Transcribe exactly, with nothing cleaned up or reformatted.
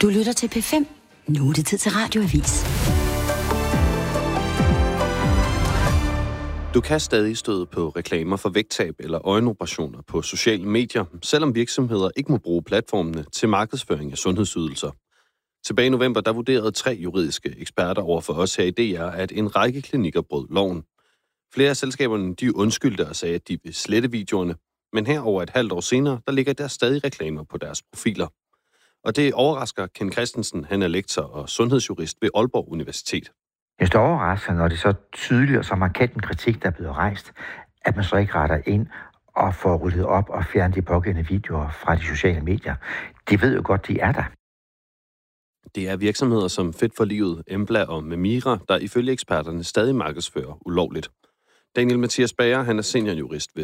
Du lytter til P fem. Nu er det tid til Radioavis. Du kan stadig støde på reklamer for vægttab eller øjenoperationer på sociale medier, selvom virksomheder ikke må bruge platformene til markedsføring af sundhedsydelser. Tilbage i november, der vurderede tre juridiske eksperter over for os her i D R, at en række klinikker brød loven. Flere af selskaberne, de undskyldte og sagde, at de vil slette videoerne, men her over et halvt år senere, der ligger der stadig reklamer på deres profiler. Og det overrasker Ken Christensen, han er lektor og sundhedsjurist ved Aalborg Universitet. Jeg står overrasket, når det så tydeligt og så markant en kritik, der er blevet rejst, at man så ikke retter ind og får ryddet op og fjernet de pågældende videoer fra de sociale medier. De ved jo godt, de er der. Det er virksomheder som Fedt for Livet, Embla og Memira, der ifølge eksperterne stadig markedsfører ulovligt. Daniel Mathias Bager, han er seniorjurist ved